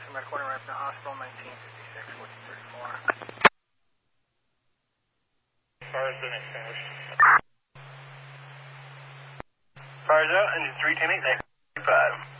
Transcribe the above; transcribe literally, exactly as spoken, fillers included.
National Medical Intervention Hospital, nineteen fifty-six, fourteen thirty-four. Fire has been extinguished. Fire's out, engine three ten eight, five.